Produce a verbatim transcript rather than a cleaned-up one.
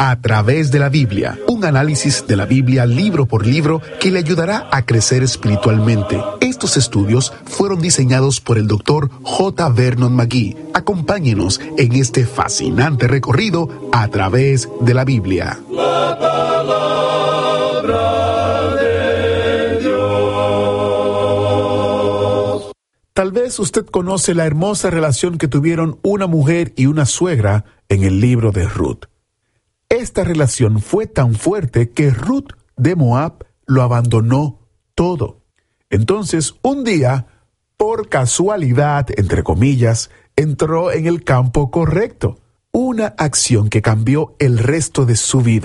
A través de la Biblia, un análisis de la Biblia libro por libro que le ayudará a crecer espiritualmente. Estos estudios fueron diseñados por el doctor J. Vernon McGee. Acompáñenos en este fascinante recorrido a través de la Biblia. La palabra de Dios. Tal vez usted conoce la hermosa relación que tuvieron una mujer y una suegra en el libro de Ruth. Esta relación fue tan fuerte que Ruth de Moab lo abandonó todo. Entonces, un día, por casualidad, entre comillas, entró en el campo correcto. Una acción que cambió el resto de su vida.